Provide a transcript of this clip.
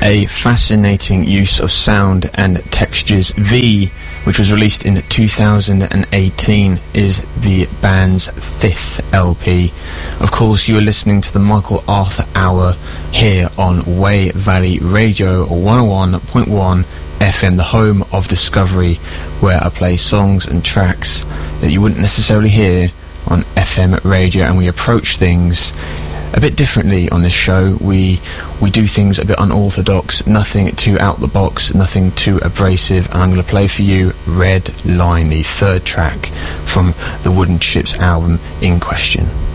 A fascinating use of sound and textures. V, which was released in 2018, is the band's 5th LP. Of course, you are listening to the Michael Arthur Hour here on Wey Valley Radio 101.1 FM, the home of Discovery, where I play songs and tracks that you wouldn't necessarily hear on FM radio, and we approach things a bit differently on this show. We do things a bit unorthodox, nothing too out the box, nothing too abrasive, and I'm going to play for you Red Line, the 3rd track from the Wooden Ships album in question.